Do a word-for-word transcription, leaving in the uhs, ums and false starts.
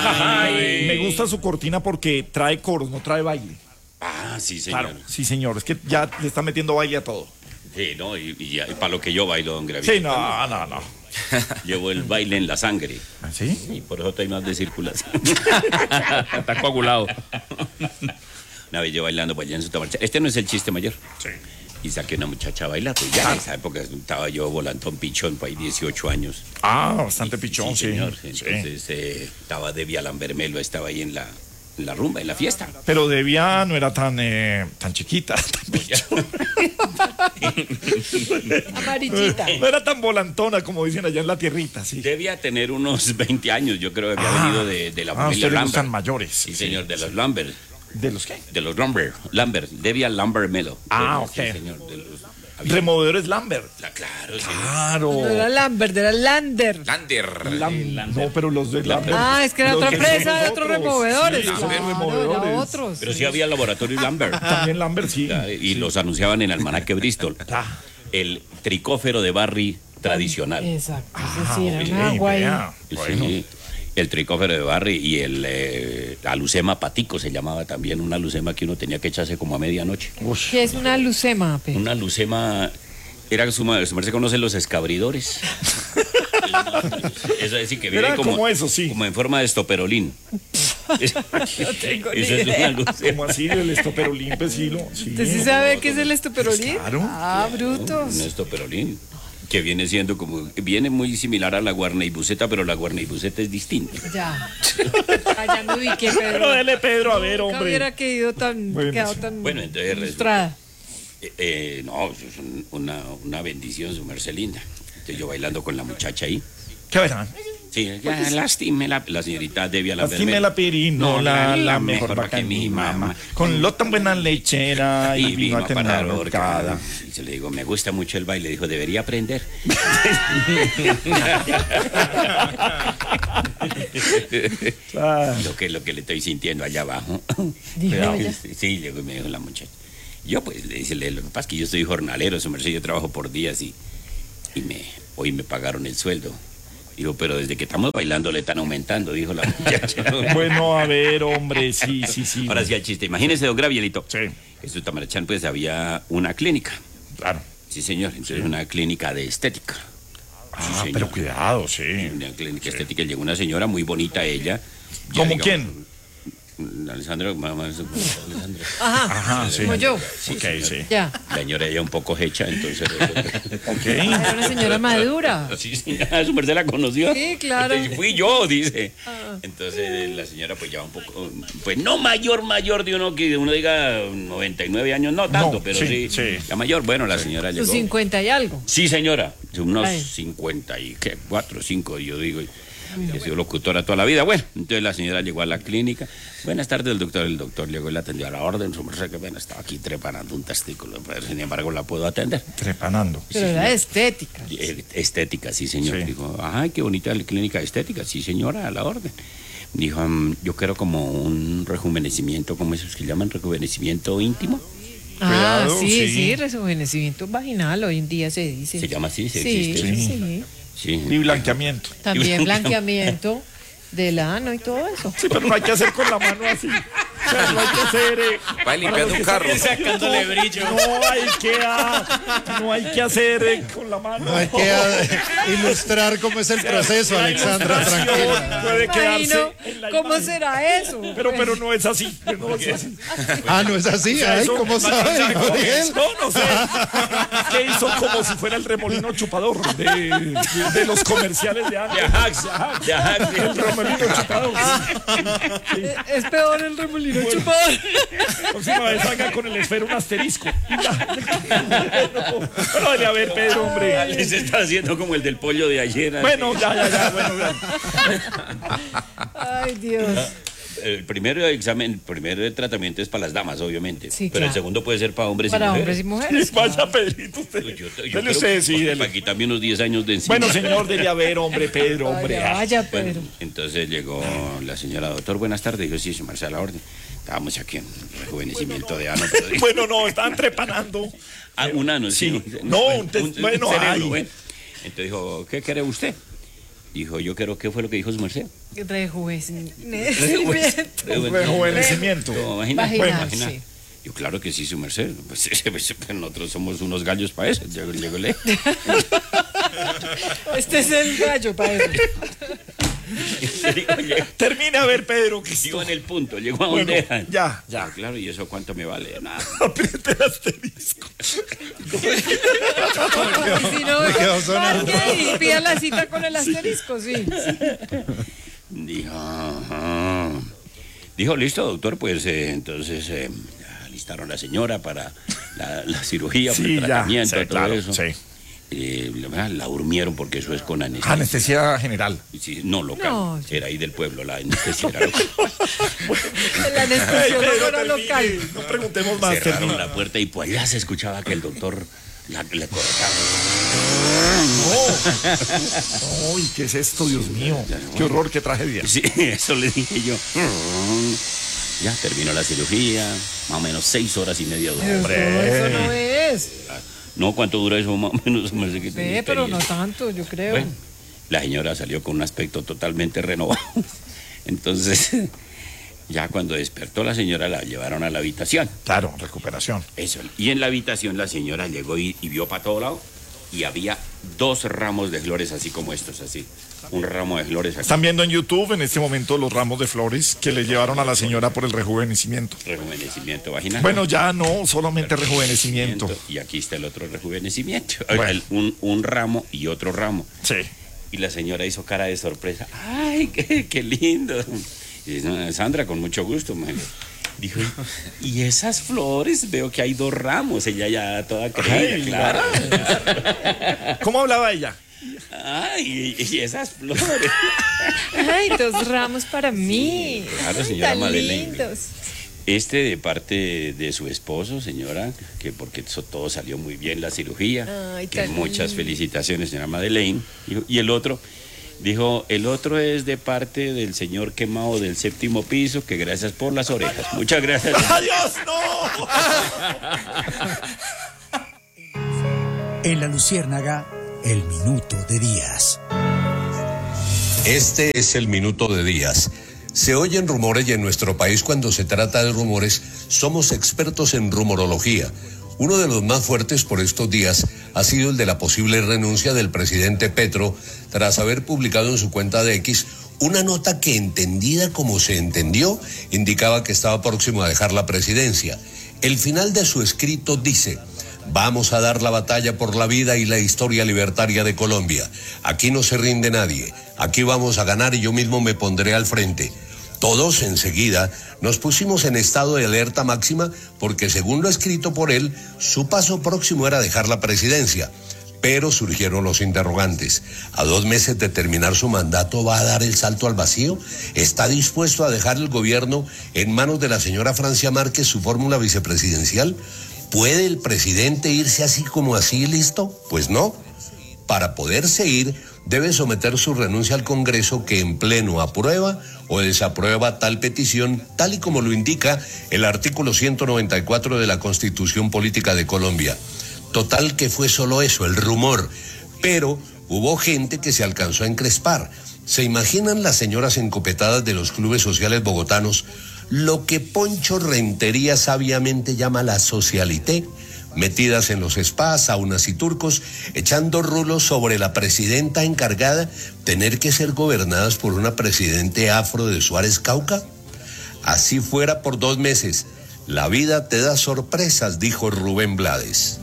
Ay, me gusta su cortina porque trae coros, no trae baile. Ah, sí, señor. Claro, sí, señor. Es que ya le está metiendo baile a todo. Sí, no, y, y, y para lo que yo bailo, don Gravito. Sí, no, no, no. Llevo el baile en la sangre. ¿Ah, sí? Y por eso estoy más de circulación. Está coagulado. Una vez yo bailando por allá en Sutamarcha. Este no es el chiste mayor. Sí. Y saqué una muchacha a bailar. Pues ya en esa época estaba yo volantón pichón, por ahí dieciocho años. Ah, bastante pichón, sí. Señor. Sí. Entonces eh, estaba Debbie Lambermelo, estaba ahí en la, en la rumba, en la fiesta. Pero Devia no era tan, eh, tan chiquita, tan pichón. Amarillita. No era tan volantona como dicen allá en la tierrita, sí. Debía tener unos veinte años, yo creo que había Ah. venido de, de la Ah, a familia usted le Lambert. gustan mayores. Sí, señor, de los Lambert. ¿De los qué? De los Lambert. Lambert. Debia Lambert Melo. Ah, De- ok. Sí, señor. De los, había- Removedores Lambert. La- claro, señor. Claro. No era Lambert, era Lander. Lander. Lam- No, pero los de Lambert. Ah, es que era Los otra de empresa de nosotros. otros removedores. Sí, Claro, esos era removedores. otros. Pero sí había laboratorio Lambert. También Lambert, sí. Y los anunciaban en Almanaque Bristol. Ah, El tricófero de Barry tradicional. Exacto. ah, Es decir, ok, era un agua ahí. vea. Sí, Bueno, el tricófero de Barry y el eh, alucema patico se llamaba también, una alucema que uno tenía que echarse como a medianoche. ush. ¿Qué es una lucema, Pe? Una alucema, era su madre, su madre se conoce los escabridores. Eso es decir, que viene Era como, como eso, sí. como en forma de estoperolín. Eso tengo ni es una idea. alucema. Como así, el estoperolín, sí, lo. Sí. ¿Usted sí sabe qué es el estoperolín? Claro. Ah, brutos. Un estoperolín. Que viene siendo como, viene muy similar a la guarneibuseta, pero la guarneibuseta es distinta. Ya. Allá me ubiqué, Pedro. Pero dele, Pedro, a ver, Nunca hombre. hubiera quedado tan, Bueno, quedado sí. tan Bueno, entonces resulta- ilustrada. Eh, eh, no, eso es un- una, una bendición, su merced linda. Entonces yo bailando con la muchacha ahí. ¿Qué verán? Sí, ya, lastime la, la señorita Devia la Lastime la pirino, la, la mejor vaca que mi mamá. Con lo tan buena lechera y, Y vino a tener parar horcada. Y se le digo, me gusta mucho el baile. Dijo, debería aprender. Ah, lo, que, lo que le estoy sintiendo allá abajo. Dijo Pero, ella. sí, sí, luego me dijo la muchacha. Yo pues le dice, lo que pasa es que yo soy jornalero, su merced, yo trabajo por días y, y me, hoy me pagaron el sueldo. Dijo, pero desde que estamos bailando le están aumentando, dijo la muchacha. bueno, a ver, hombre, sí, sí, sí. Ahora sí al chiste. Imagínese, don Gravielito. Sí, En su Tamarachán pues había una clínica. claro. Sí, señor. Entonces una clínica de estética. Ah, señor. pero cuidado, sí. Una clínica estética. Llegó una señora muy bonita, ella. Ya, ¿Cómo digamos, quién? Alessandra, mamá, Alessandra. Ajá. Ajá, sí. Como yo. Ok, sí. Ya. La señora ella un poco hecha, entonces. Ok. Era una señora madura. Sí, sí, su merced la conoció. Sí, claro. Entonces, fui yo, dice. Ah. Entonces la señora pues ya un poco, pues no mayor, mayor de uno que uno diga noventa y nueve años, no tanto, No, pero sí, sí, sí. la mayor, bueno, la señora Sus llegó. cincuenta y algo. Sí, señora, unos Ay. cincuenta y qué, cuatro, cinco, yo digo. He sido locutora toda la vida. Bueno, entonces la señora llegó a la clínica. Buenas tardes, el doctor. El doctor llegó y la atendió a la orden. Su merced que bueno, estaba aquí trepanando un testículo, pero sin embargo la puedo atender. Trepanando. Pero era estética. Eh, Estética, sí, señor. Sí. Dijo, ay, qué bonita la clínica estética. Sí, señora, a la orden. Dijo, mm, yo quiero como un rejuvenecimiento, como esos que llaman rejuvenecimiento íntimo. Ah, Cuidado, sí, sí. sí, rejuvenecimiento vaginal hoy en día se dice. Se llama así, se Sí, existe. sí, Sí. sí. Sí. Y blanqueamiento. También blanqueamiento del ano y todo eso. Sí, pero no hay que hacer con la mano así. O sea, no hay que hacer. eh, Va para limpiando los un que carro. están en Sacándole YouTube, brillo. No hay que, ah, no hay que hacer eh, con la mano. No hay que ah, ilustrar cómo es el proceso, La Alexandra, ilustración tranquila. puede quedarse Imagino, en la ¿cómo imagen. será eso? Pero, pero no es así. No es así. Ah, no es así. sea, Ay, eso- ¿cómo sabe, Gabriel? No, no sé. Que hizo como si fuera el remolino chupador de, de, de los comerciales de antes. De Ajax, de Ajax. El remolino chupador. Eh, Es peor el remolino chupador. Próxima vez haga con el esfero un asterisco. Y ya. Bueno, dale a ver, Pedro, hombre. Les está haciendo como el del pollo de ayer. así. Bueno, ya, ya, ya. Bueno, ya. Ay, Dios. El primer examen, el primer tratamiento es para las damas, obviamente. Sí, pero el claro. segundo puede ser para hombres Para y hombres mujeres. y mujeres. Vaya, Pedrito, usted. Yo, yo Dele creo usted, que- sí, porque dele. para quitarme unos diez años de encima. Bueno, señor, dele a ver, hombre, Pedro, hombre. Vaya, vaya, Bueno, Pedro. entonces llegó la señora, doctor, buenas tardes. Dijo, sí, su merced, a la orden. Estábamos aquí en rejuvenecimiento de ano. Pero, Bueno, no, estaban trepanando. ah, un ano, sí. Sí. No, un te- bueno, cerebro, ay. bueno. Entonces dijo, ¿qué quiere usted? Dijo, yo creo, ¿qué fue lo que dijo su merced? Rejuvenecimiento. Rejuvenecimiento. No, imagina, Vaginal, imagina. sí. Yo, claro que sí, su merced. Pues, pues, nosotros somos unos gallos para eso. Llegó, llegó, le. Este es el gallo para eso. Termina a ver, Pedro, que Llegó en el punto, llegó a Bueno, donde era. ya, Ya, claro, ¿y eso cuánto me vale? Nada. apriete el asterisco. Y si no, Me quedó sonando. marque y pida la cita con el asterisco, sí. Dijo, ajá. Dijo, listo, doctor, pues eh, entonces eh, ya alistaron a la señora para la, la cirugía, para Sí, el ya, tratamiento, sí, todo claro, eso. sí. Eh, la, la durmieron porque eso es con anestesia. Anestesia general. Sí, no local, No, sí. era ahí del pueblo, la anestesia era local. El anestesiólogo Pedro, era termine. local. No preguntemos más. Cerraron termina. la puerta y pues allá se escuchaba que el doctor la, le cortaba. Uy, ¿qué es esto, Dios mío? Qué horror, qué tragedia. Sí, eso le dije yo. Ya terminó la cirugía, más o menos seis horas y media duró. Eso, eso no es. No, ¿cuánto dura eso? Más o menos. Me sé que tiene Ve, pero no experiencia. tanto, yo creo. Bueno, la señora salió con un aspecto totalmente renovado. Entonces, ya cuando despertó la señora la llevaron a la habitación. Claro, recuperación. Eso. Y en la habitación la señora llegó y, y vio para todo lado y había dos ramos de flores así como estos, así. Un ramo de flores así. Están viendo en YouTube en este momento los ramos de flores que le llevaron a la señora por el rejuvenecimiento. Rejuvenecimiento vaginal. Bueno, ya no, solamente rejuvenecimiento. Y aquí está el otro rejuvenecimiento. Bueno. El- un, un ramo y otro ramo. Sí. Y la señora hizo cara de sorpresa. ¡Ay, qué, qué lindo! Y dice, "No, Sandra, con mucho gusto, mujer". Dijo, y esas flores, veo que hay dos ramos. Ella ya toda creía, Ay, claro. ¿Cómo hablaba ella? Ay, y esas flores. Ay, dos ramos para mí. Claro, Ay, señora tan Madeleine. lindos. Este de parte de su esposo, señora, que porque eso todo salió muy bien, la cirugía. Ay, Que tan muchas lindo. felicitaciones, señora Madeleine. Dijo, y el otro, dijo, el otro es de parte del señor quemado del séptimo piso, que gracias por las orejas. Muchas gracias. ¡Adiós, no! En La Luciérnaga, el minuto de Díaz. Este es el minuto de Díaz. Se oyen rumores y en nuestro país cuando se trata de rumores somos expertos en rumorología. Uno de los más fuertes por estos días ha sido el de la posible renuncia del presidente Petro tras haber publicado en su cuenta de X una nota que, entendida como se entendió, indicaba que estaba próximo a dejar la presidencia. El final de su escrito dice: vamos a dar la batalla por la vida y la historia libertaria de Colombia. Aquí no se rinde nadie. Aquí vamos a ganar y yo mismo me pondré al frente. Todos enseguida nos pusimos en estado de alerta máxima porque, según lo escrito por él, su paso próximo era dejar la presidencia. Pero surgieron los interrogantes. ¿A dos meses de terminar su mandato va a dar el salto al vacío? ¿Está dispuesto a dejar el gobierno en manos de la señora Francia Márquez, su fórmula vicepresidencial? ¿Puede el presidente irse así como así, listo? Pues no. Para poderse ir, debe someter su renuncia al Congreso, que en pleno aprueba o desaprueba tal petición, tal y como lo indica el artículo ciento noventa y cuatro de la Constitución Política de Colombia. Total que fue solo eso, el rumor. Pero hubo gente que se alcanzó a encrespar. ¿Se imaginan las señoras encopetadas de los clubes sociales bogotanos lo que Poncho Rentería sabiamente llama la socialité? Metidas en los spas, saunas y turcos, echando rulos sobre la presidenta encargada, tener que ser gobernadas por una presidente afro de Suárez Cauca. Así fuera por dos meses. La vida te da sorpresas, dijo Rubén Blades.